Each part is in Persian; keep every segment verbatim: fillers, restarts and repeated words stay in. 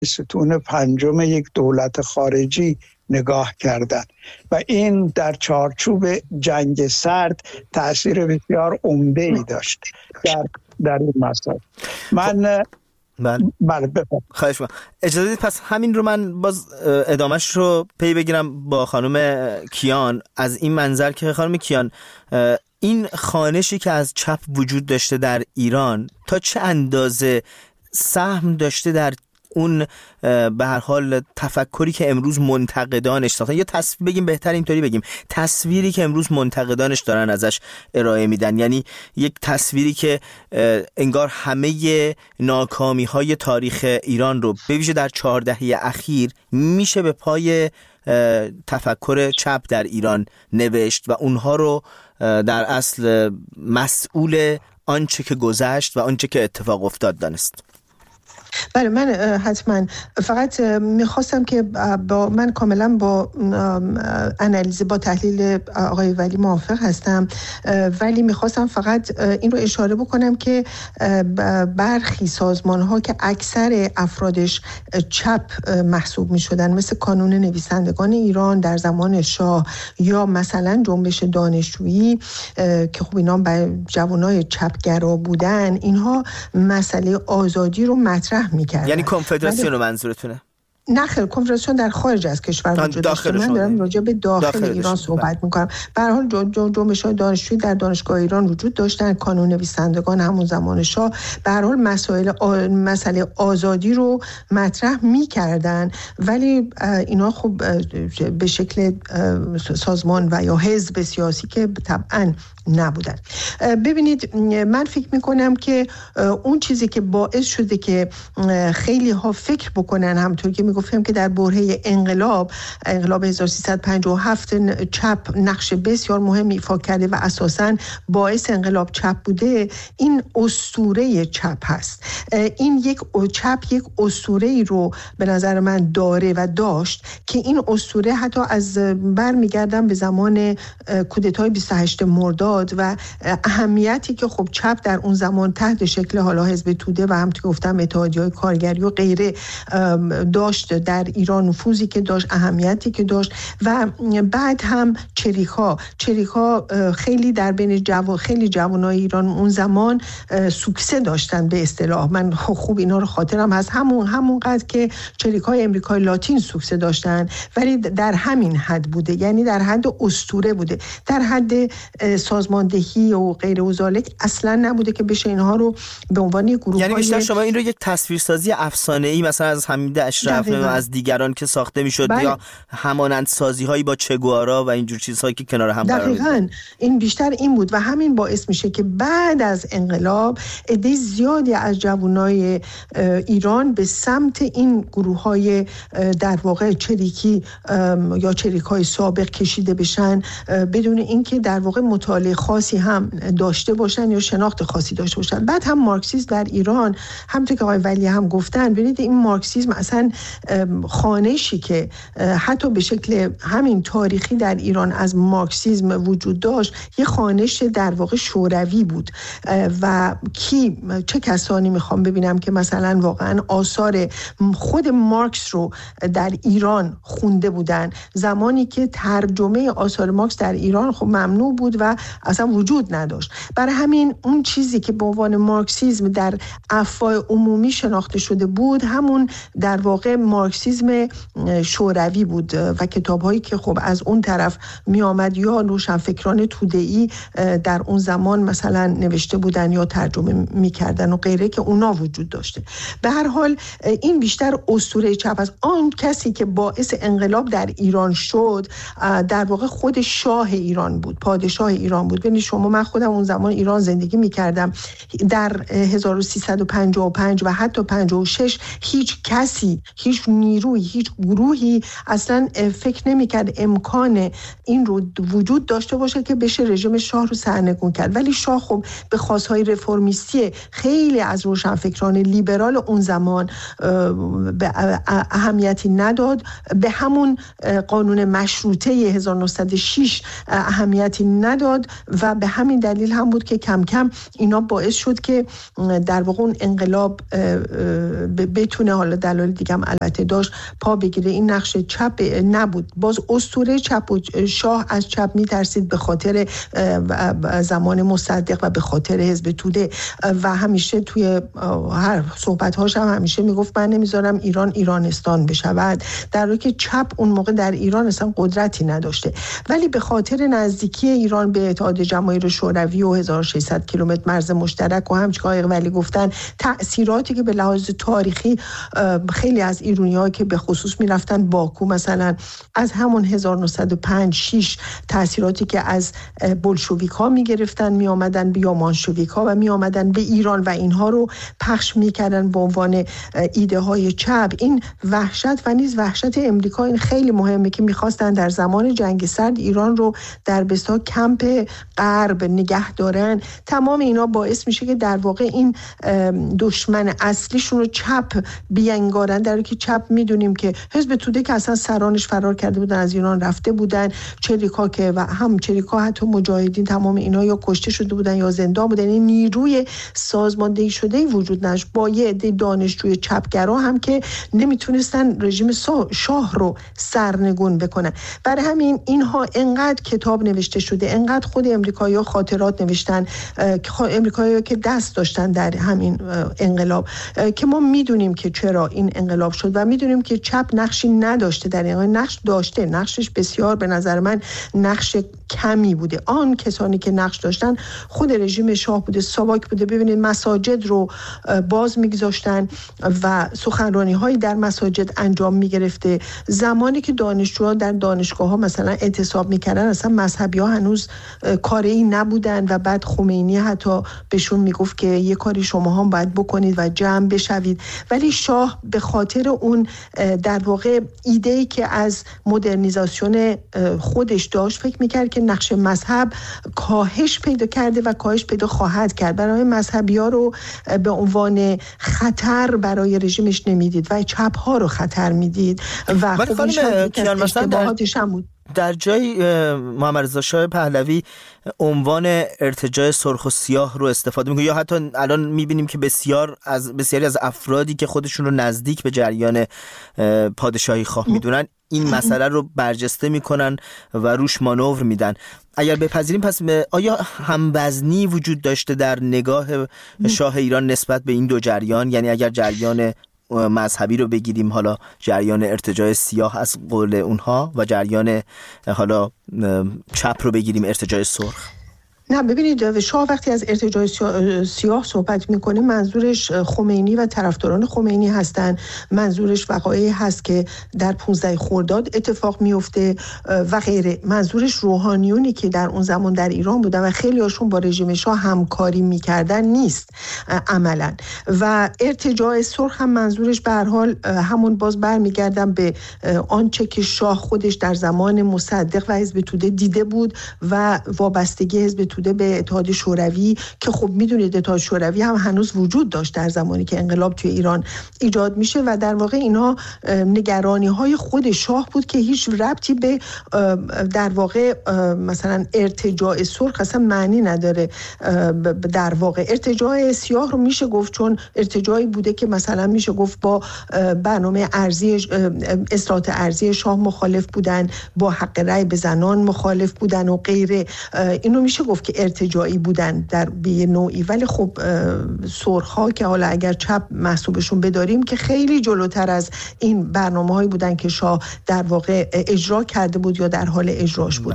ستون پنجم یک دولت خارجی نگاه کردن و این در چارچوب جنگ سرد تأثیر بسیار عمده ای داشت در در این مسائل. من بله بله بفرمایید. خواهش می‌کنم. اجازه بدید پس همین رو من باز ادامهش رو پی بگیرم با خانم کیان. از این منظر که خانم کیان، این خوانشی که از چپ وجود داشته در ایران تا چه اندازه سهم داشته در اون به هر حال تفکری که امروز منتقدانش ساختن، یا تصویر بگیم بهتر اینطوری بگیم تصویری که امروز منتقدانش دارن ازش ارائه میدن، یعنی یک تصویری که انگار همه ناکامی های تاریخ ایران رو به ویژه در چهار دهه اخیر میشه به پای تفکر چپ در ایران نوشت و اونها رو در اصل مسئول آنچه که گذشت و آنچه که اتفاق افتاد دانست. بله، من حتما فقط میخواستم که با من کاملا با انالیز با تحلیل آقای ولی موافق هستم، ولی میخواستم فقط این رو اشاره بکنم که برخی سازمان ها که اکثر افرادش چپ محسوب میشدن، مثل کانون نویسندگان ایران در زمان شاه یا مثلا جنبش دانشجویی که خب اینا به جوانای چپگرا بودن، اینها مسئله آزادی رو مطرح میکردن. یعنی کنفدراسیون رو منظورتونه؟ نه خیر، کنفدراسیون در خارج از کشور وجود داشته. من دارم راجع به داخل, داخل ایران صحبت میکنم. به هر حال جنبش‌های دانشجویی در دانشگاه ایران وجود داشتن، کانون نویسندگان همون زمان شاه به هر حال مسائل آ... مسئله آزادی رو مطرح میکردن، ولی اینا خب به شکل سازمان و یا حزب سیاسی که طبعاً نبودن. ببینید، من فکر میکنم که اون چیزی که باعث شده که خیلی ها فکر بکنن، همونطور که میگفتم که در برهه انقلاب انقلاب هزار و سیصد و پنجاه و هفت چپ نقش بسیار مهم ایفا کرده و اساساً باعث انقلاب چپ بوده، این اسطوره چپ هست. این یک چپ یک اسطوره‌ای رو به نظر من داره و داشت که این اسطوره حتی از برمیگردن به زمان کودتای بیست و هشتم مرداد و اهمیتی که خب چپ در اون زمان تحت شکل حالا حزب توده و همونطور که گفتم اتحادیه‌های کارگری و غیره داشت در ایران، نفوذی که داشت، اهمیتی که داشت. و بعد هم چریک‌ها چریک‌ها خیلی در بین جوان خیلی جوانای ایران اون زمان سوکسه داشتن به اصطلاح. من خوب اینا رو خاطرم هست، همون همونقدر که چریک‌های امریکای لاتین سوکسه داشتن، ولی در همین حد بوده، یعنی در حد اسطوره بوده، در حد سازماندهی و غیر و ذالک اصلا نبوده که بشه اینها رو به عنوان گروه، یعنی بیشتر شما این رو یک تصویرسازی افسانه‌ای مثلا از حمید اشرف و از دیگران که ساخته میشد، یا همانند سازی‌هایی با چگوارا و اینجور چیزهایی که کنار هم قرار می‌گیرن. دقیقاً این بیشتر این بود و همین باعث میشه که بعد از انقلاب عده زیادی از جوانای ایران به سمت این گروه‌های در واقع چریکی یا چریک‌های سابق کشیده بشن، بدون اینکه در واقع مطالعه خاصی هم داشته باشن یا شناخت خاصی داشته باشن. بعد هم مارکسیسم در ایران، همونطور که آقای ولی هم گفتن، ببینید این مارکسیسم اصلا خوانشی که حتی به شکل همین تاریخی در ایران از مارکسیسم وجود داشت، یه خوانش در واقع شوروی بود و کی چه کسانی میخوام ببینم که مثلا واقعا آثار خود مارکس رو در ایران خونده بودن، زمانی که ترجمه آثار مارکس در ایران خب ممنوع بود و اصلا وجود نداشت. برای همین اون چیزی که به عنوان مارکسیسم در افواه عمومی شناخته شده بود، همون در واقع مارکسیسم شوروی بود و کتاب‌هایی که خب از اون طرف می آمد یا روشنفکران توده‌ای در اون زمان مثلا نوشته بودن یا ترجمه می‌کردن و غیره که اونا وجود داشته. به هر حال این بیشتر اسطوره چپ است. آن کسی که باعث انقلاب در ایران شد در واقع خود شاه ایران بود، پادشاه ایران بود. ببینید شما، من خودم اون زمان ایران زندگی می‌کردم، در هزار و سیصد و پنجاه و پنج و حتی پنجاه و شش هیچ کسی، هیچ نیروی، هیچ گروهی اصلا فکر نمی‌کرد امکان این رو وجود داشته باشه که بشه رژیم شاه رو سرنگون کرد. ولی شاه خب به خواست‌های رفرمیستی خیلی از روشنفکران لیبرال اون زمان به اهمیتی نداد، به همون قانون مشروطه هزار و نهصد و شش اهمیتی نداد و به همین دلیل هم بود که کم کم اینا باعث شد که در واقع اون انقلاب بتونه، حالا دلایل دیگه هم البته داشت، پا بگیره. این نقش چپ نبود، باز اسطوره چپ بود. شاه از چپ میترسید به خاطر زمان مصدق و به خاطر حزب توده و همیشه توی هر صحبت‌هاش هم همیشه میگفت من نمیذارم ایران ایرانستان بشود، در حالی که چپ اون موقع در ایران اصلا قدرتی نداشته. ولی به خاطر نزدیکی ایران به اتحاد جماهیر شوروی و هزار و ششصد کیلومتر مرز مشترک و همچنین ولی گفتن تأثیراتی که به لحاظ تاریخی خیلی از ایرانی‌ها که به خصوص میرفتن باکو مثلا از همون هزار و نهصد و پنج شش تأثیراتی که از بولشویک‌ها میگرفتن می آمدن یا مانشویک‌ها و می آمدن به ایران و اینها رو پخش میکردن به عنوان ایده های چپ. این وحشت و نیز وحشت امریکا این خیلی مهمه که میخواستن در زمان جنگ سرد ایران رو در بسا کمپ غرب نگه دارن. تمام اینا باعث میشه که در واقع این دشمن اصلیشون رو چپ بینگارن، در حالی که چپ میدونیم که حزب توده که اصلا سرانش فرار کرده بودن، از ایران رفته بودن، چریکا که و هم چریکا حتی مجاهدین تمام اینا یا کشته شده بودن یا زندان بودن. این نیروی سازماندهی شده وجود نداشت، با یه عده دانشجوی چپگرا هم که نمیتونستن رژیم شاه رو سرنگون بکنن. برای همین اینها انقدر کتاب نوشته شده، انقدر خود امریکایی‌ها خاطرات نوشتن، امریکایی‌ها که دست داشتن در همین انقلاب، که ما میدونیم که چرا این انقلاب شد و میدونیم که چپ نقشی نداشته در این. نقش داشته، نقشش بسیار به نظر من نقش کمی بوده. آن کسانی که نقش داشتن خود رژیم شاه بوده، ساواک بوده. ببینید مساجد رو باز میگذاشتن و سخنرانی هایی در مساجد انجام میگرفته. زمانی که دانشجوها در دانشگاه ها مثلا اعتصاب میکردن اصلا مذهبی ها هنوز کاری نبودن و بعد خمینی حتی بهشون میگفت که یه کاری شما هم باید بکنید و جمع بشوید. ولی شاه به خاطر اون در واقع ایده‌ای که از مدرنیزاسیون خودش داشت فکر میکرد که نقش مذهب کاهش پیدا کرده و کاهش پیدا خواهد کرد. برای مذهبی ها رو به عنوان خطر برای رژیمش نمیدید و چپ ها رو خطر میدید و خودش هم اشتباهاتش هم بود. در جای محمد رضا شاه پهلوی عنوان ارتجاع سرخ و سیاه رو استفاده میکنه، یا حتی الان میبینیم که بسیار از بسیاری از افرادی که خودشون رو نزدیک به جریان پادشاهی خواه میدونن این مسئله رو برجسته میکنن و روش مانور میدن. اگر بپذیریم پس آیا هموزنی وجود داشته در نگاه شاه ایران نسبت به این دو جریان؟ یعنی اگر جریان مذهبی رو بگیریم، حالا جریان ارتجاع سیاه از قول اونها، و جریان حالا چپ رو بگیریم ارتجاع سرخ؟ نه ببینید، شاه وقتی از ارتجاع سیاه صحبت میکنه منظورش خمینی و طرفداران خمینی هستن. منظورش وقایعی هست که در پانزده خرداد اتفاق میفته و غیره. منظورش روحانیونی که در اون زمان در ایران بودن و خیلی هاشون با رژیم شاه همکاری میکردن نیست عملا. و ارتجاع سرخ هم منظورش به هر حال همون باز برمیگردن به آنچه که شاه خودش در زمان مصدق و حزب توده دیده بود و وابستگی حزب توده به اتحاد شوروی، که خب میدونید اتحاد شوروی هم هنوز وجود داشت در زمانی که انقلاب توی ایران ایجاد میشه و در واقع اینا نگرانی های خود شاه بود که هیچ ربطی به در واقع مثلا ارتجاع سرخ اصلا معنی نداره. در واقع ارتجاع سیاه رو میشه گفت چون ارتجاعی بوده که مثلا میشه گفت با برنامه ارضی اصلاحات ارضی شاه مخالف بودن، با حق رأی به زنان مخالف بودن و غیره. اینو میشه گفت که ارتجاعی بودن در به نوعی. ولی خب سرخ‌ها که حالا اگر چپ محسوبشون بداریم که خیلی جلوتر از این برنامه‌هایی بودن که شاه در واقع اجرا کرده بود یا در حال اجراش بود.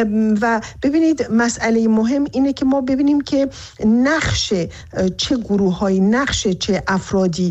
و ببینید مسئله مهم اینه که ما ببینیم که نقش چه گروه‌هایی، نقش چه افرادی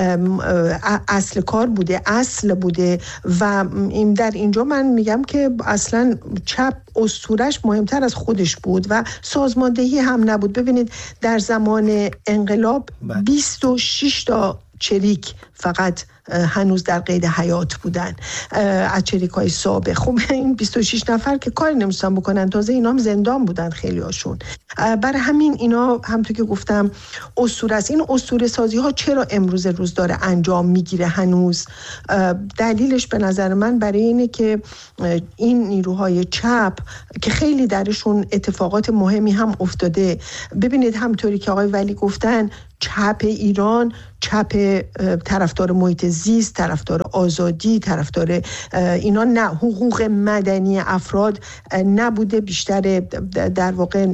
اصل کار بوده، اصل بوده. و این در اینجا من میگم که اصلا چپ اسطورش مهمتر از خودش بود و سازماندهی هم نبود. ببینید در زمان انقلاب بیست و شش تا چریک فقط هنوز در قید حیات بودن از چریکای سابق. خب این بیست و شش نفر که کاری نمی‌تونن بکنن، تازه اینا هم زندان بودن خیلی هاشون. برای همین اینا همونطور که گفتم اسطوره است. این اسطوره سازی ها چرا امروز روز داره انجام میگیره هنوز؟ دلیلش به نظر من برای اینه که این نیروهای چپ که خیلی درشون اتفاقات مهمی هم افتاده. ببینید همونطوری که آقای ولی گفتن، چپ ایران، چپ طرفدار محیط زیست، طرفدار آزادی، طرفدار اینا نه حقوق مدنی افراد نبوده، بیشتر در واقع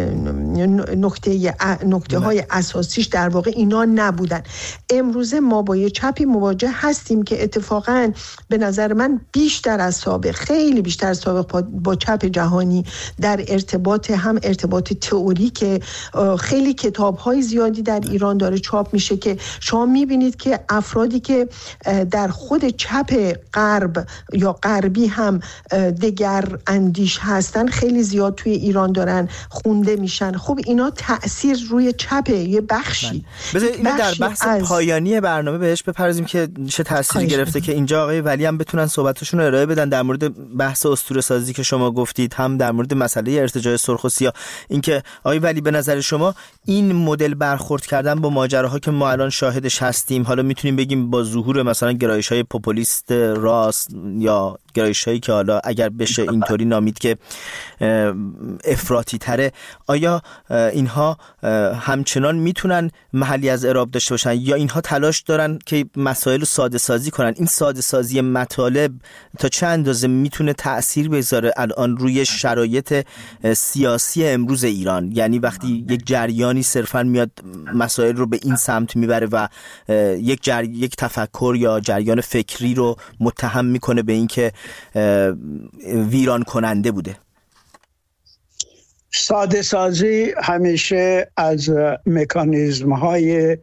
نکته نکته های اساسیش در واقع اینا نبودن. امروزه ما با یه چپی مواجه هستیم که اتفاقا به نظر من بیشتر از سابق، خیلی بیشتر از سابق با چپ جهانی در ارتباط، هم ارتباط تئوریک. خیلی کتاب‌های زیادی در ایران داره چاپ میشه که شما میبینید که افرادی که در خود چپ غرب یا غربی هم دگر اندیش هستن خیلی زیاد توی ایران دارن خونده میشن. خب اینا تأثیر روی چپه، یه بخشی. بذارید اینو در بحث از... پایانی برنامه بهش بپردازیم که چه تأثیری گرفته که اینجا آقای ولی هم بتونن صحبتشون رو ارائه بدن در مورد بحث اسطوره سازی که شما گفتید، هم در مورد مسئله ارتجاع سرخ و سیاه. اینکه آقای ولی به نظر شما این مدل برخورد کردن با ماجراها که ما الان شاهدش هستیم، حالا میتونیم بگیم با ظهور مثلا گرایش‌های پوپولیست راست یا گرایش‌هایی که حالا اگر بشه اینطوری نامید که افراطی تره، آیا اینها همچنان میتونن محلی از اعراب داشته باشن یا اینها تلاش دارن که مسائل رو ساده سازی کنن؟ این ساده سازی مطالب تا چه اندازه میتونه تأثیر بذاره الان روی شرایط سیاسی امروز ایران؟ یعنی وقتی یک جریانی صرفا میاد مسائل رو به این سمت میبره و یک جر... یک تفکر یا جریان فکری رو متهم میکنه به اینکه ویران کننده بوده. ساده سازی همیشه از مکانیزم های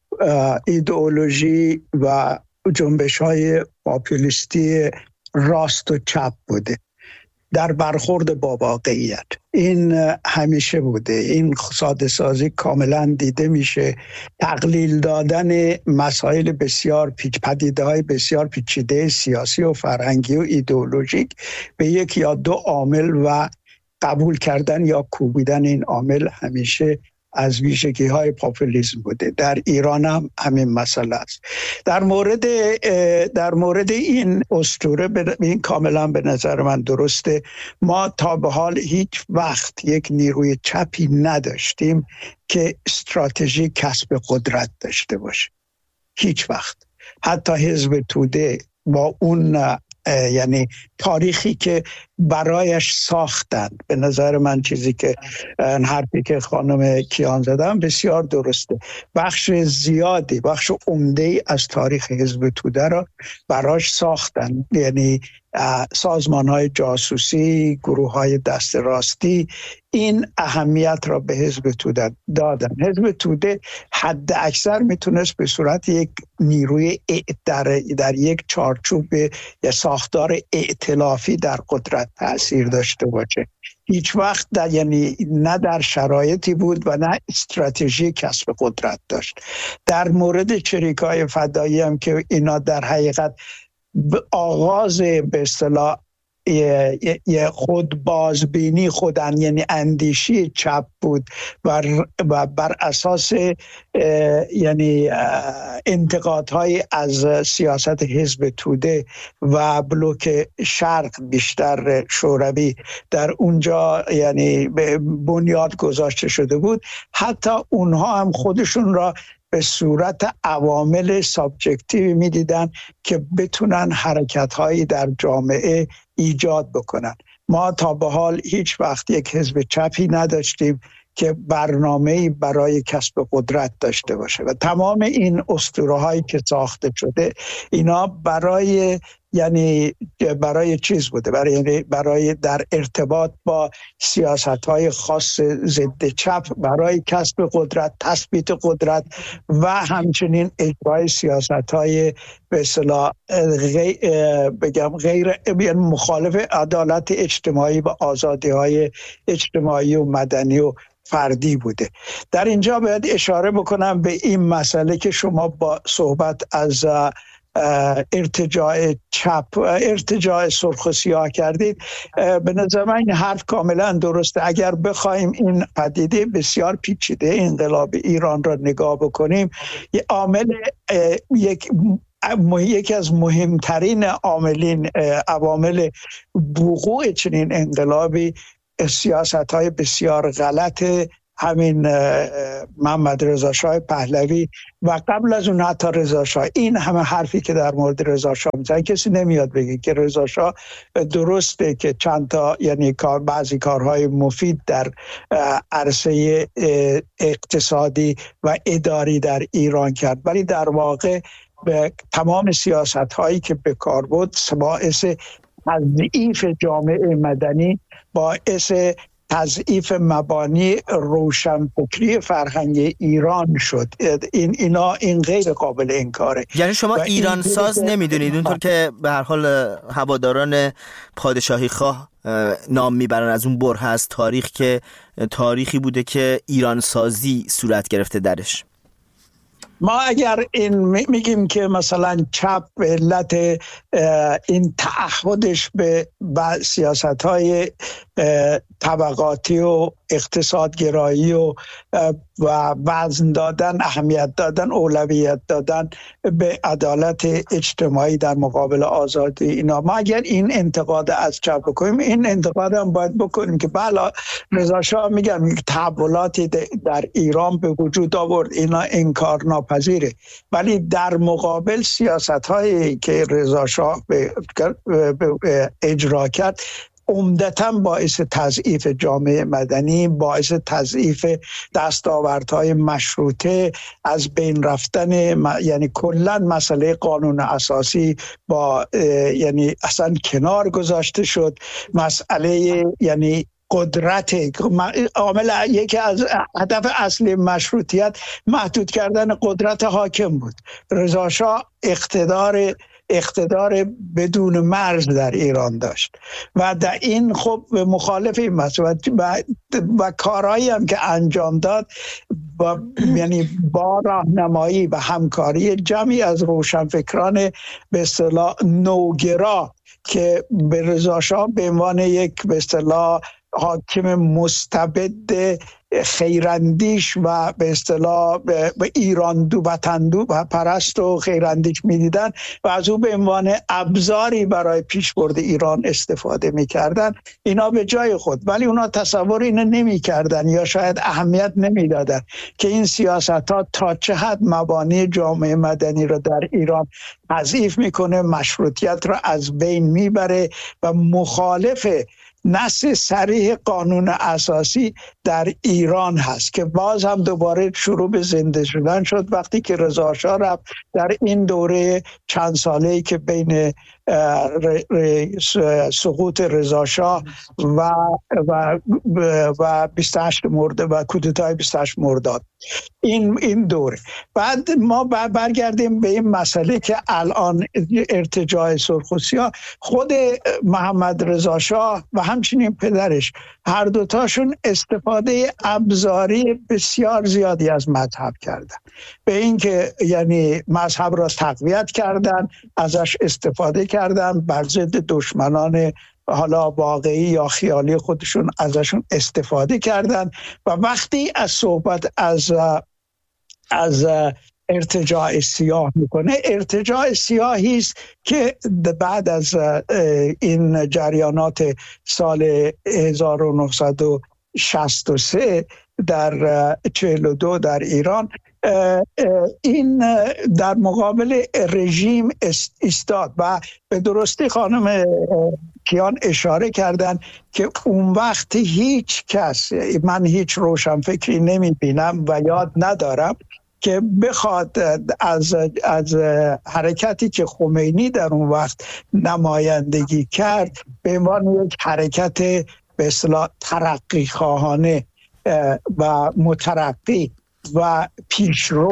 ایدئولوژی و جنبش های پاپولیستی راست و چپ بوده در برخورد با واقعیت. این همیشه بوده. این ساده سازی کاملا دیده میشه. تقلیل دادن مسائل بسیار پیچ پدیده های بسیار پیچیده سیاسی و فرهنگی و ایدئولوژیک به یک یا دو عامل و قبول کردن یا کوبیدن این عامل همیشه از ویژگی های پاپولیسم بوده. در ایران هم همین مسئله است. در مورد در مورد این اسطوره، این کاملا به نظر من درسته. ما تا به حال هیچ وقت یک نیروی چپی نداشتیم که استراتژی کسب قدرت داشته باشه. هیچ وقت. حتی حزب توده با اون یعنی تاریخی که برایش ساختن، به نظر من چیزی که حرفی که خانم کیان زدن بسیار درسته. بخش زیادی، بخش عمده‌ای از تاریخ حزب توده را براش ساختن، یعنی سازمان‌های جاسوسی، گروه‌های دست راستی این اهمیت را به حزب توده دادن. حزب توده حد اکثر میتونست به صورت یک نیروی در, در یک چارچوب یا ساختار ائتلافی در قدرت تأثیر داشته باشه. هیچ وقت در یعنی نه در شرایطی بود و نه استراتژی کسب قدرت داشت. در مورد چریکای فدایی هم که اینا در حقیقت آغاز به اصطلاح یه خود بازبینی خودن یعنی اندیشی چپ بود و بر اساس یعنی انتقادهای از سیاست حزب توده و بلوک شرق بیشتر شوروی در اونجا یعنی بنیاد گذاشته شده بود. حتی اونها هم خودشون را به صورت عوامل سابجکتیوی می‌دیدن که بتونن حرکت‌هایی در جامعه ایجاد بکنن. ما تا به حال هیچ وقت یک حزب چپی نداشتیم که برنامه‌ای برای کسب قدرت داشته باشه و تمام این اسطوره‌هایی که ساخته شده اینا برای یعنی برای چیز بوده، برای یعنی برای در ارتباط با سیاست‌های خاص ضد چپ، برای کسب قدرت، تثبیت قدرت و همچنین اجرای سیاست‌های به اصطلاح غیر بگم غیر مخالف عدالت اجتماعی و آزادی‌های اجتماعی و مدنی و فردی بوده. در اینجا باید اشاره بکنم به این مسئله که شما با صحبت از ارتجاع چپ ارتجاع سرخ و سیاه کردید، به نظر من این حرف کاملا درسته. اگر بخوایم این پدیده بسیار پیچیده انقلاب ایران را نگاه بکنیم، یک عامل یک یکی از مهمترین عاملین عوامل وقوع چنین انقلابی سیاست‌های بسیار غلط همین محمد رضا شاه پهلوی و قبل از اون حتی رضا شاه. این همه حرفی که در مورد رضا شاه میزنن، کسی نمیاد بگه که رضا شاه درسته که چند تا یعنی کار بعضی کارهای مفید در عرصه اقتصادی و اداری در ایران کرد، ولی در واقع به تمام سیاست‌هایی که به کار برد باعث تضعیف جامعه مدنی، باعث تضعیف مبانی روشنفکری فرهنگ ایران شد. این اینا این غیر قابل انکاره. یعنی شما ایران ساز نمیدونید، اونطور که به هر حال هواداران پادشاهی خواه نام میبرن از اون بره از تاریخ که تاریخی بوده که ایران سازی صورت گرفته درش. ما اگر این میگیم که مثلا چپ به علت این تعهدش به سیاست‌های طبقاتی و اقتصادگرایی و و وزن دادن، اهمیت دادن، اولویت دادن به عدالت اجتماعی در مقابل آزادی، اینا، ما اگر این انتقاد از چپ بکنیم، این انتقاد هم باید بکنیم که بله رضا شاه میگم تحولاتی در ایران به وجود آورد، اینا انکار ناپذیره، ولی در مقابل سیاست‌هایی که رضا شاه اجرا کرد عمدتاً باعث تضعیف جامعه مدنی، باعث تضعیف دستاوردهای مشروطه، از بین رفتن، یعنی کلاً مسئله قانون اساسی با یعنی اصلا کنار گذاشته شد. مسئله یعنی قدرت عامل یکی از هدف اصلی مشروطیت محدود کردن قدرت حاکم بود. رضا شاه اقتدار اقتدار بدون مرز در ایران داشت و در این خب مخالف این مسئله و, و کارهایی هم که انجام داد با یعنی با راهنمایی و همکاری جمعی از روشنفکران به اصطلاح نوگرا که به رضا شاه به عنوان یک به اصطلاح حاکم مستبد خیراندیش و به اصطلاح به ایران دو وطندو و پرست و خیراندیش میدیدن و از او به عنوان ابزاری برای پیشبرد ایران استفاده میکردن، اینا به جای خود، ولی اونا تصور اینو نمیکردن یا شاید اهمیت نمیدادن که این سیاست ها تا چه حد مبانی جامعه مدنی رو در ایران تضعیف میکنه، مشروطیت رو از بین میبره و مخالف نص صریح قانون اساسی در ایران هست که باز هم دوباره شروع به زنده شدن شد وقتی که رضا شاه رفت. در این دوره چند ساله‌ای که بین سقوط رضا شاه و و و بیست و هشت مرداد و کودتای بیست و هشت مرداد، این این دوره، بعد ما برگردیم به این مسئله که الان ارتجاع سرخ و سیاه، خود محمد رضا شاه و همچنین پدرش هر دوتاشون استفاده ابزاری بسیار زیادی از مذهب کردن، به این که یعنی مذهب را تقویت کردن، ازش استفاده کردن، بر ضد دشمنان حالا واقعی یا خیالی خودشون ازشون استفاده کردن. و وقتی از صحبت از از ارتجاع سیاه میکنه، ارتجاع سیاهی است که بعد از این جریانات سال هزار و نهصد و شصت و سه در چهل و دو در ایران این در مقابل رژیم ایستاد و به درستی خانم کیان اشاره کردن که اون وقت هیچ کس، من هیچ روشنفکری نمیبینم و یاد ندارم که بخواد از از حرکتی که خمینی در اون وقت نمایندگی کرد به عنوان یک حرکت به اصطلاح ترقی خواهانه و مترقی و پیشرو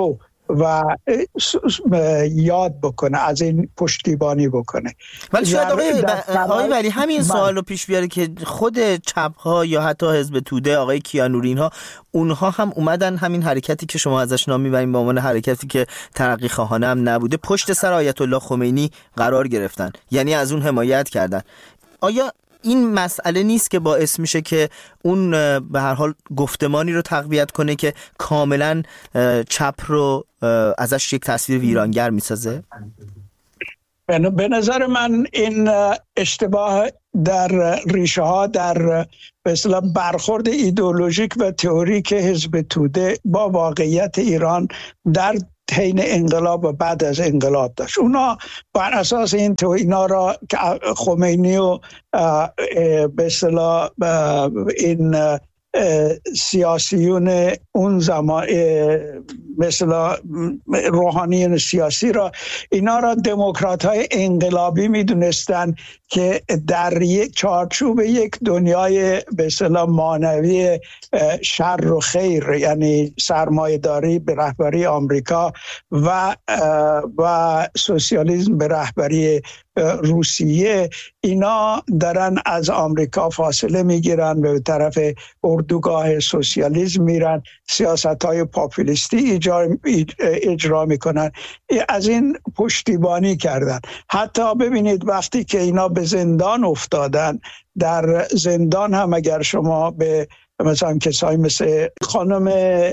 و یاد بکنه، از این پشتیبانی بکنه. ولی شاید آقای, آقای ولی همین سوال رو پیش بیاره که خود چپ ها یا حتی حزب توده، آقای کیانوری ها، اونها هم اومدن همین حرکتی که شما ازش نام میبرین به عنوان حرکتی که ترقی خواهانه هم نبوده، پشت سر آیت الله خمینی قرار گرفتن، یعنی از اون حمایت کردن. آیا این مسئله نیست که باعث میشه که اون به هر حال گفتمانی رو تقویت کنه که کاملا چپ رو ازش یک تصویر ویرانگر میسازه؟ به نظر من این اشتباه در ریشه ها در به اصطلاح برخورد ایدئولوژیک و تئوریک حزب توده با واقعیت ایران در حین انقلاب و بعد از انقلاب داشت. اونا بر اساس این تو اینا را که خمینی و به اصطلاح این سیاسیون اون زمان مثلا روحانیون سیاسی را، اینا را دموکرات های انقلابی میدونستن که در یک چارچوب یک دنیای به اصطلاح مانوی شر و خیر، یعنی سرمایه‌داری به رهبری آمریکا و و سوسیالیسم به رهبری روسیه، اینا دارن از آمریکا فاصله میگیرن، به طرف اردوگاه سوسیالیسم میرن، سیاست‌های پاپولیستی اجرا میکنن. از این پشتیبانی کردن. حتی ببینید وقتی که اینا به زندان افتادن، در زندان هم اگر شما به مثلا کسایی مثل خانم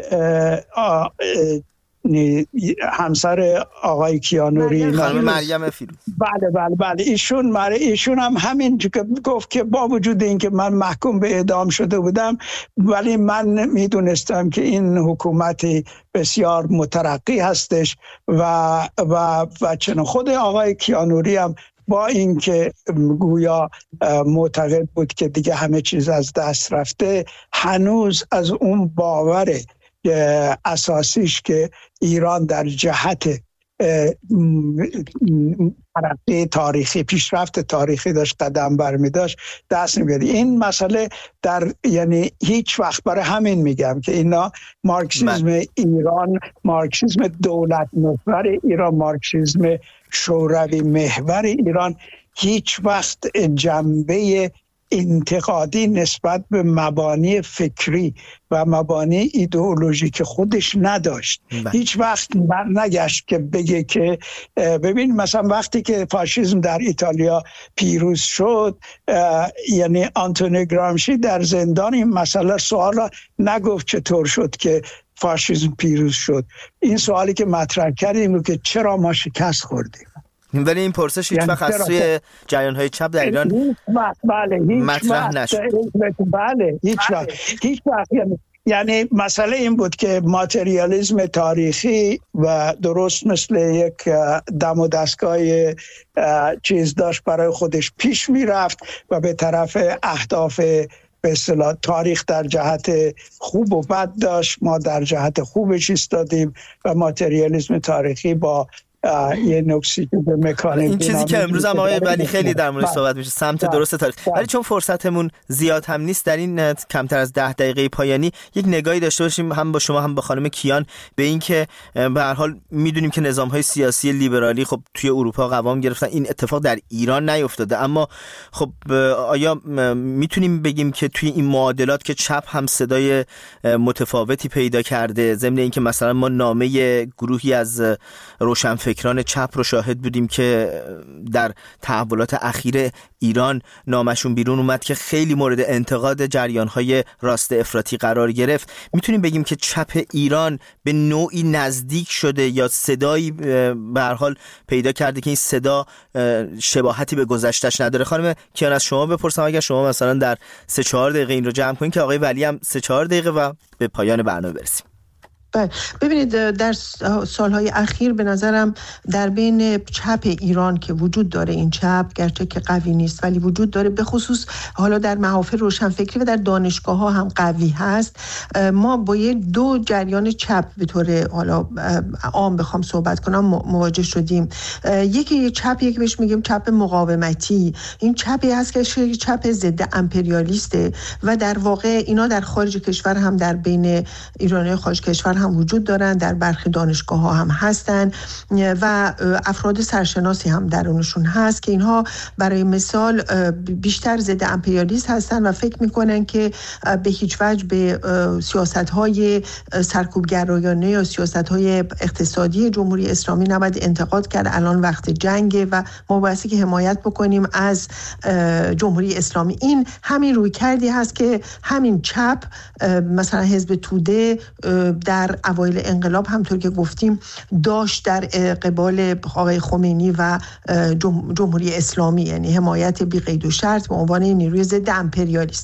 همسر آقای کیانوری، خانم مریم فیروز، بله بله بله ایشون مره ایشون هم همین که گفت که با وجود اینکه من محکوم به اعدام شده بودم، ولی من میدونستم که این حکومتی بسیار مترقی هستش و و و چون خود آقای کیانوری هم با اینکه گویا معتقد بود که دیگه همه چیز از دست رفته، هنوز از اون باور اساسیش که ایران در جهت ترقی تاریخی، پیشرفت تاریخی داشت قدم برمی داشت دست نمیاد. این مسئله در یعنی هیچ وقت، برای همین میگم که اینا مارکسیسم من. ایران، مارکسیسم دولت محور ایران، مارکسیسم شوروی محور ایران هیچ وقت جنبه انتقادی نسبت به مبانی فکری و مبانی ایدئولوژیک خودش نداشت. بله. هیچ وقت بر نگشت که بگه که ببین مثلا وقتی که فاشیسم در ایتالیا پیروز شد، یعنی آنتونیو گرامشی در زندان این مسئله سوال را نگفت چطور شد که فاشیسم پیروز شد. این سوالی که مطرح کردیم رو که چرا ما شکست خوردیم. ولی این پرسش هیچ وقت از سوی جریان‌های چپ در ایران بله هیچ مطرح نشد. بله هیچ وقت هیچ وقت یعنی یعنی مسئله این بود که ماتریالیسم تاریخی و درست مثل یک دم و دستگاه چیز داشت برای خودش پیش میرفت و به طرف اهداف به اصطلاح تاریخ در جهت خوب و بد داشت. ما در جهت خوبش ایستادیم و ماتریالیسم تاریخی با یه نکسی که به مکانیک این چیزی که امروز هم آقای ولی خیلی در موردش صحبت میشه، سمت درست تاریخ. ولی چون فرصتمون زیاد هم نیست در این کمتر از ده دقیقه پایانی یک نگاهی داشته باشیم هم با شما هم با خانم کیان به این که به هر حال میدونیم که نظام‌های سیاسی لیبرالی خب توی اروپا قوام گرفتن، این اتفاق در ایران نیفتاده، اما خب آیا میتونیم بگیم که توی این معادلات که چپ هم صدای متفاوتی پیدا کرده، ضمن اینکه مثلا ما نامه گروهی از روشن فکران چپ رو شاهد بودیم که در تحولات اخیر ایران نامشون بیرون اومد که خیلی مورد انتقاد جریان‌های راست افراطی قرار گرفت، میتونیم بگیم که چپ ایران به نوعی نزدیک شده یا صدایی به هر حال پیدا کرده که این صدا شباهتی به گذشته‌اش نداره؟ خانم کیان از شما بپرسم، اگر شما مثلا در سه چهار دقیقه این رو جمع کنین که آقای ولی هم سه چهار دقیقه و به پایان برنامه برسیم. بله ببینید در سالهای اخیر به نظرم در بین چپ ایران که وجود داره، این چپ گرچه که قوی نیست ولی وجود داره، به خصوص حالا در محافل روشنفکری و در دانشگاه ها هم قوی هست. ما با یه دو جریان چپ به طور حالا عام بخوام صحبت کنم مواجه شدیم. یکی چپ یک بهش میگیم چپ مقاومتی، این چپی هست که چپ ضد امپریالیسته و در واقع اینا در خارج کشور هم در بین ایرانی خارج کشور هم وجود دارن، در برخی دانشگاه ها هم هستن و افراد سرشناسی هم درونشون هست که اینها برای مثال بیشتر ضد امپریالیست هستن و فکر میکنن که به هیچ وجه به سیاست‌های سرکوبگرایانه یا سیاست‌های اقتصادی جمهوری اسلامی نباید انتقاد کرد. الان وقت جنگه و ما بایستی که حمایت بکنیم از جمهوری اسلامی. این همین روی کردی هست که همین چپ مثلا حزب توده در اوایل انقلاب همطور که گفتیم داشت در قبال آقای خمینی و جمهوری اسلامی، یعنی حمایت بی قید و شرط به عنوان نیروی ضد امپریالیست.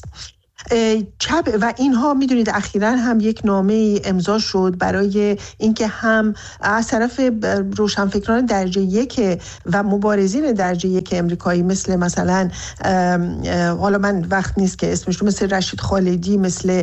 چپ و اینها میدونید اخیراً هم یک نامه امضا شد برای اینکه هم از طرف روشنفکران درجه یک و مبارزین درجه یک امریکایی مثل مثلا حالا من وقت نیست که اسمش رو، مثل رشید خالدی، مثل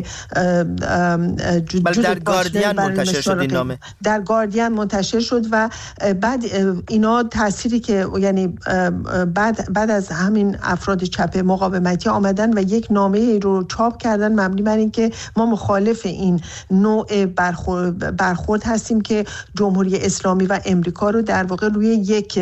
بله در گاردین منتشر شد این نامه، در گاردین منتشر شد و بعد اینا تأثیری که یعنی بعد بعد از همین افراد چپ مقاومتی آمدن و یک نامه رو چاپ کردن مبنی بر اینکه ما مخالف این نوع برخورد, برخورد هستیم که جمهوری اسلامی و امریکا رو در واقع روی یک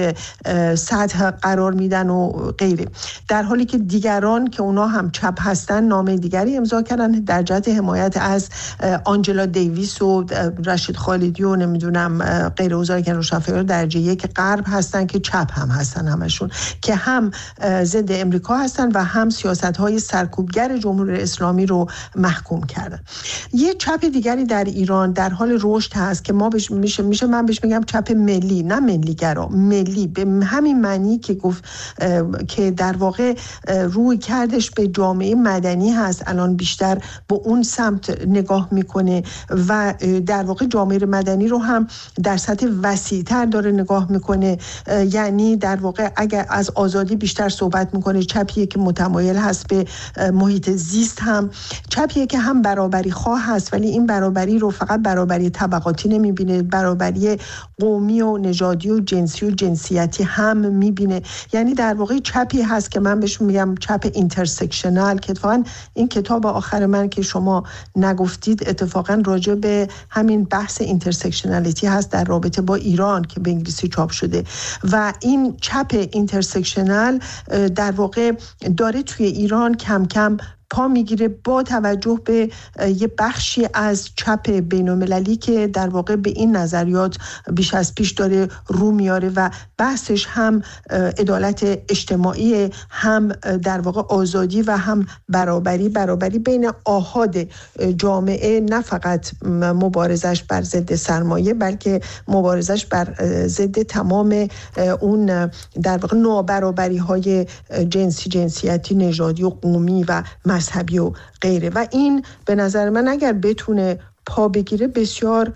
سطح قرار میدن و غیره، در حالی که دیگران که اونا هم چپ هستن نامه دیگری امضا کردن در جهت حمایت از آنجلا دیویس و رشید خالدی و نمیدونم غیر اوزاری که روشنفکران درجه یک غرب هستن که چپ هم هستن همشون، که هم ضد امریکا هستن و هم سیاست‌های سرکوبگر جمهوری اسلامی رو محکوم کردن. یه چپ دیگری در ایران در حال رشد هست که ما بهش میشه میشه من بهش میگم چپ ملی، نه ملیگرا، ملی به همین معنی که گفت که در واقع روی کردش به جامعه مدنی هست، الان بیشتر به اون سمت نگاه میکنه و در واقع جامعه مدنی رو هم در سطح وسیع‌تر داره نگاه میکنه، یعنی در واقع اگر از آزادی بیشتر صحبت میکنه. چپیه که متمایل هست به محیط زیست، هم چپیه که هم برابری خواه هست ولی این برابری رو فقط برابری طبقاتی نمیبینه، برابری قومی و نژادی و جنسی و جنسیتی هم میبینه. یعنی در واقع چپی هست که من بهش میگم چپ اینترسکشنال، که اتفاقا این کتاب آخر من که شما نگفتید اتفاقا راجع به همین بحث اینترسکشنالیتی هست در رابطه با ایران که به انگلیسی چاپ شده و این چپ اینترسکشنال در واقع داره توی ایران کم کم پا میگیره با توجه به یه بخشی از چپ بین‌المللی که در واقع به این نظریات بیش از پیش داره رو میاره و بحثش هم عدالت اجتماعی، هم در واقع آزادی و هم برابری برابری بین آحاد جامعه، نه فقط مبارزش بر ضد سرمایه بلکه مبارزش بر ضد تمام اون در واقع نابرابری های جنسی، جنسیتی، نژادی و قومی و مذهبی و غیره. و این به نظر من اگر بتونه پا بگیره بسیار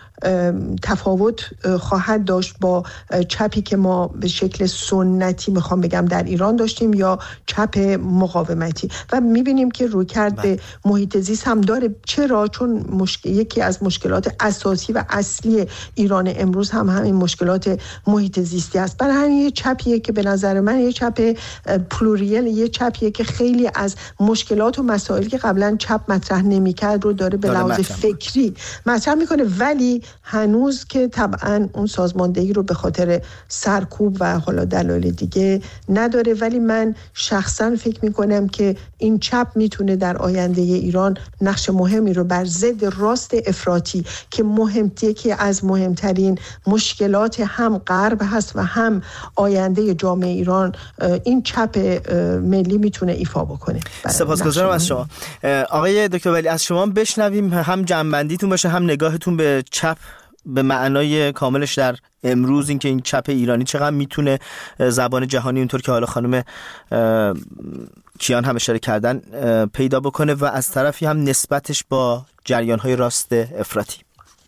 تفاوت خواهد داشت با چپی که ما به شکل سنتی میخوام بگم در ایران داشتیم یا چپ مقاومتی و میبینیم که رویکرد به محیط زیست هم داره. چرا؟ چون مشکل یکی از مشکلات اساسی و اصلی ایران امروز هم همین مشکلات محیط زیستی است. برای همین یه چپیه که به نظر من یه چپ پلوریل، یه چپیه که خیلی از مشکلات و مسائلی که قبلا چپ مطرح نمیکرد رو داره به لحاظ فکری مطرح میکنه، ولی هنوز که طبعا اون سازماندهی رو به خاطر سرکوب و حالا دلایل دیگه نداره. ولی من شخصا فکر میکنم که این چپ میتونه در آینده ایران نقش مهمی رو بر ضد راست افراطی که مهمتیه که از مهمترین مشکلات هم غرب هست و هم آینده جامعه ایران، این چپ ملی میتونه ایفا بکنه. سپاسگزارم از شما آقای دکتر ولی. از شما بشنویم هم جنبندیتون باشه هم نگاهتون به چپ به معنای کاملش در امروز، اینکه این چپ ایرانی چقدر میتونه زبان جهانی اونطور که حالا خانم کیان هم اشاره کردن پیدا بکنه و از طرفی هم نسبتش با جریان‌های راست افراطی.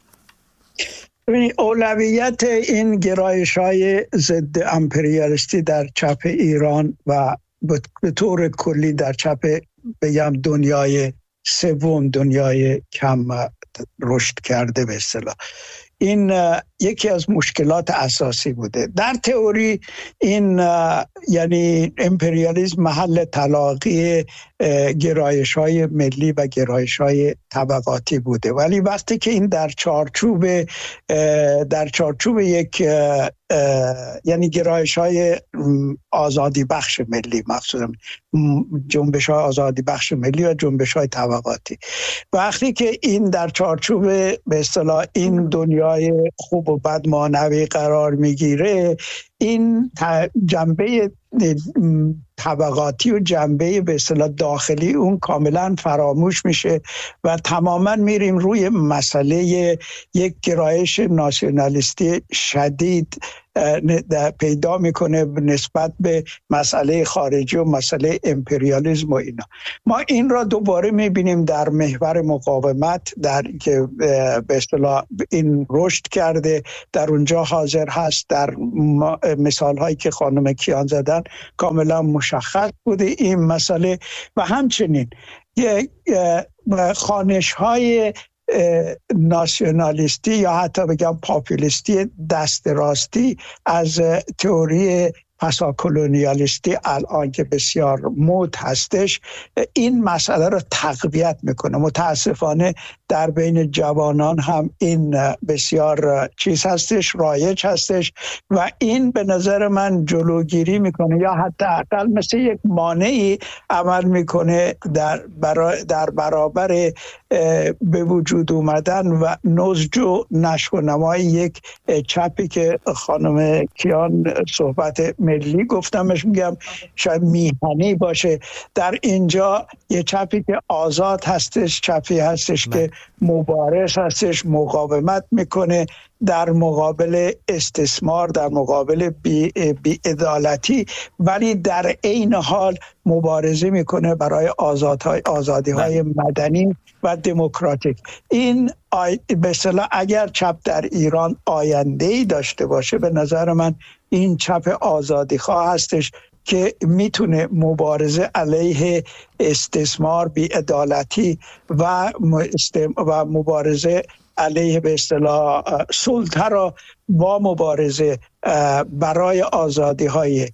ببینید اولویت این گرایش‌های ضد امپریالیستی در چپ ایران و به طور کلی در چپ بگم دنیای سوم، دنیای کم رشد کرده به اصطلاح، این یکی از مشکلات اساسی بوده. در تئوری این یعنی امپریالیسم محل تلاقی گرایش های ملی و گرایش های طبقاتی بوده، ولی وقتی که این در چارچوب در چارچوب یک یعنی گرایش های آزادی بخش ملی، مقصودم جنبش های آزادی بخش ملی و جنبش های طبقاتی، وقتی که این در چارچوب به اصطلاح این دنیای خوب و بد مانوی قرار میگیره، این جنبه طبقاتی و جنبه به اصطلاح داخلی اون کاملا فراموش میشه و تماما میریم روی مسئله یک گرایش ناسیونالیستی شدید پیدا میکنه نسبت به مسئله خارجی و مسئله امپریالیسم و اینا. ما این را دوباره میبینیم در محور مقاومت، در که به اصطلاح این رشد کرده، در اونجا حاضر هست. در مثال هایی که خانم کیان زدن کاملا مشخص بوده این مسئله. و همچنین خانش های ناسیونالیستی یا حتی بگم پاپولیستی دست راستی از تئوری پساکولونیالیستی الان که بسیار مد هستش، این مسئله رو تقویت میکنه. متاسفانه در بین جوانان هم این بسیار چیز هستش، رایج هستش و این به نظر من جلوگیری میکنه یا حتی اقل مثل یک مانعی عمل میکنه در برا در برابر به وجود اومدن و نضج و نشو و نمای یک چپی که خانم کیان صحبت ملی گفتمش، میگم شاید میهنی باشه. در اینجا یه چپی که آزاد هستش، چپی هستش که مبارز هستش، مقاومت میکنه در مقابل استثمار، در مقابل بی, بی عدالتی، ولی در عین حال مبارزه میکنه برای آزادهای آزادی های مدنی و دموکراتیک. این آی... به اصطلاح اگر چپ در ایران آینده‌ای داشته باشه، به نظر من این چپ آزادی خواه هستش که میتونه مبارزه علیه استثمار، بی‌عدالتی و و مبارزه علیه به اصطلاح سلطه را با مبارزه برای آزادی‌های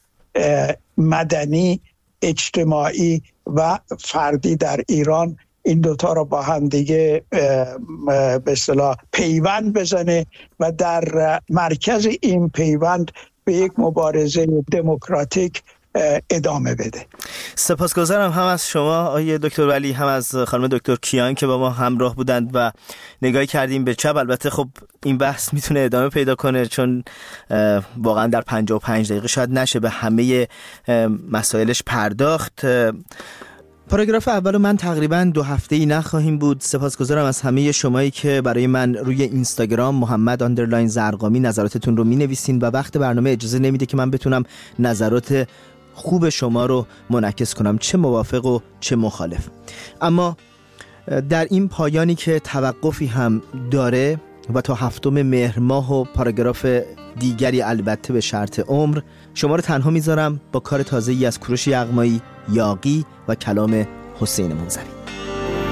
مدنی، اجتماعی و فردی در ایران، این دوتا را با هم دیگه به اصطلاح پیوند بزنه و در مرکز این پیوند به یک مبارزه دموکراتیک ادامه بده. سپاسگزارم هم از شما آقای دکتر ولی، هم از خانم دکتر کیان که با ما همراه بودند و نگاهی کردیم به چپ. البته خب این بحث میتونه ادامه پیدا کنه چون واقعا در پنجاه و پنج دقیقه شاید نشه به همه مسائلش پرداخت. پاراگراف اول من تقریبا دو هفته ای نخواهیم بود. سپاسگزارم از همه شمایی که برای من روی اینستاگرام محمد آندرلاین زرقامی نظراتتون رو می نویسین و وقت برنامه اجازه نمیده که من بتونم نظرات خوب شما رو منعکس کنم، چه موافق و چه مخالف. اما در این پایانی که توقفی هم داره و تا هفتم مهر ماه و پاراگراف دیگری البته به شرط عمر، شما رو تنها میذارم با کار تازه‌ای از کوروش یغمایی، یاغی و کلام حسین منظری.